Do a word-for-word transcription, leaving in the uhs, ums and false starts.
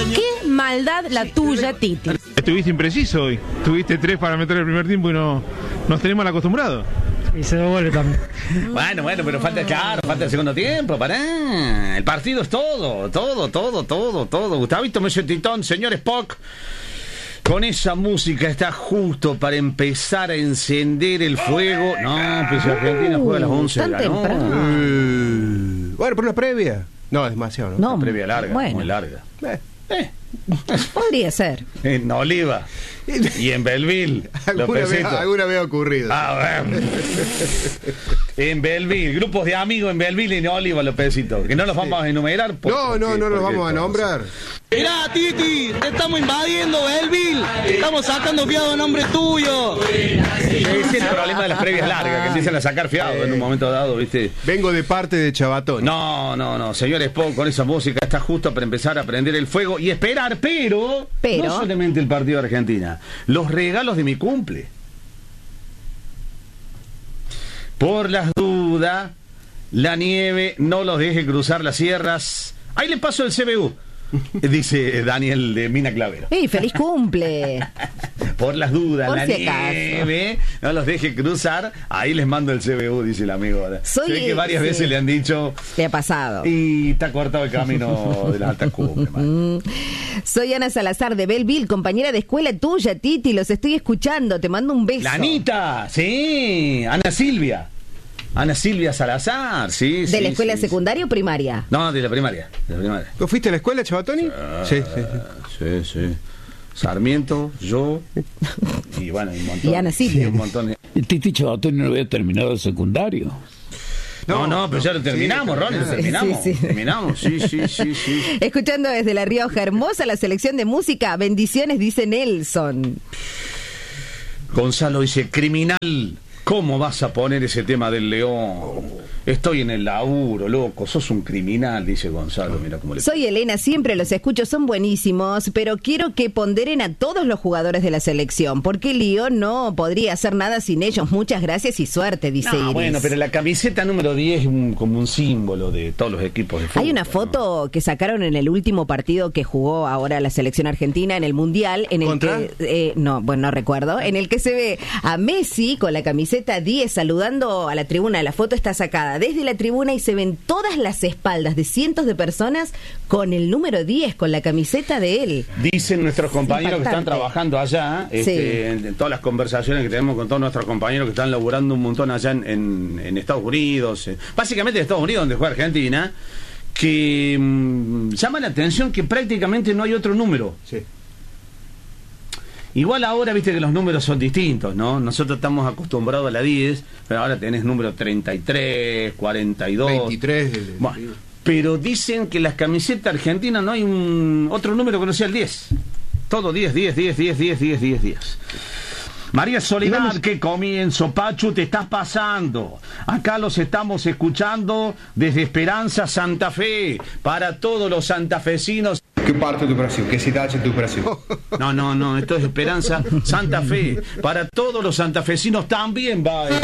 Qué maldad la tuya, Titi. Estuviste impreciso hoy. Tuviste tres para meter el primer tiempo y no nos tenemos mal acostumbrados. Y se devuelve también. Bueno, bueno, pero falta, claro, falta el segundo tiempo, pará. El partido es todo, todo, todo, todo, todo. Gustavito Messi Titón, señor Spock. Con esa música está justo para empezar a encender el fuego. No, pero si Argentina juega a las once de la noche. Uh, bueno, pero una previa. No, es demasiado, ¿no? No, Una previa larga, bueno. muy larga. Eh. Eh. Podría ser. En Oliva y en Belleville. Alguna vez, alguna vez ha ocurrido. Ah, bueno. En Belleville, grupos de amigos en Belleville y en Oliva, los pesitos. Que no los vamos a enumerar. Por, no, no, no los vamos a nombrar. Mirá, Titi, te estamos invadiendo Belleville. Estamos sacando fiado en nombre tuyo. Ese es el problema de las previas largas, que empiezan a sacar fiado en un momento dado, ¿viste? Vengo de parte de Chabatón. No, no, no, señor Spock, con esa música está justo para empezar a prender el fuego y esperar, pero, pero... no solamente el partido de Argentina, los regalos de mi cumple. Por las dudas, la nieve no los deje cruzar las sierras. Ahí le paso el C B U, dice Daniel de Mina Clavero. ¡Ey, feliz cumple! Por las dudas, Por la si nieve no los deje cruzar. Ahí les mando el C B U, dice el amigo. Soy, sé que varias sí. veces le han dicho. Te ha pasado. Y está cortado el camino de las altas cumbres. Man. Soy Ana Salazar de Belleville, compañera de escuela tuya, Titi. Los estoy escuchando. Te mando un beso. La Anita, sí. Ana Silvia. Ana Silvia Salazar, sí. ¿De sí, la escuela sí, secundaria o primaria? No, de la primaria. De la primaria. ¿Tú fuiste a la escuela, Chabatoni? Uh, sí, sí, sí. Sí, sí. Sarmiento, yo y bueno, un montón. Y Ana Silvia. Sí, un montón. El Titi Chabatoni no había terminado el secundario. No, no, pero ya lo terminamos, sí, Ronnie, lo sí, terminamos. sí, sí. Terminamos, sí, sí, sí, sí. Escuchando desde La Rioja, hermosa la selección de música. Bendiciones, dice Nelson. Gonzalo dice, criminal, ¿cómo vas a poner ese tema del León? Estoy en el laburo, loco, sos un criminal, dice Gonzalo, mira cómo le... Soy Elena, siempre los escucho, son buenísimos, pero quiero que ponderen a todos los jugadores de la selección, porque Lío no podría hacer nada sin ellos. Muchas gracias y suerte, dice No, Iris. bueno, pero la camiseta número diez es un, como un símbolo de todos los equipos de fútbol. Hay una foto, ¿no?, que sacaron en el último partido que jugó ahora la selección argentina en el Mundial, en el ¿Contra? que, eh, no, bueno, no recuerdo, en el que se ve a Messi con la camiseta diez saludando a la tribuna. La foto está sacada desde la tribuna y se ven todas las espaldas de cientos de personas con el número diez, con la camiseta de él. Dicen nuestros compañeros Impactante. que están trabajando allá, este, Sí. en, en todas las conversaciones que tenemos con todos nuestros compañeros que están laburando un montón allá en, en, en Estados Unidos, eh, básicamente en Estados Unidos, donde juega Argentina, que mmm, llama la atención que prácticamente no hay otro número. Sí. Igual ahora, viste que los números son distintos, ¿no? Nosotros estamos acostumbrados a la diez, pero ahora tenés número treinta y tres, cuarenta y dos. veintitrés. El, el, Bueno, pero dicen que las camisetas argentinas no hay un otro número que no sea el diez. Todo diez, diez, diez, diez, diez, diez, diez, diez. María Soledad, Digamos... qué comienzo, Pachu, te estás pasando. Acá los estamos escuchando desde Esperanza, Santa Fe, para todos los santafesinos. ¿Qué parte do Brasil? ¿Qué ciudad do Brasil? No, no, no, esto es Esperanza, Santa Fe, para todos los santafesinos también va.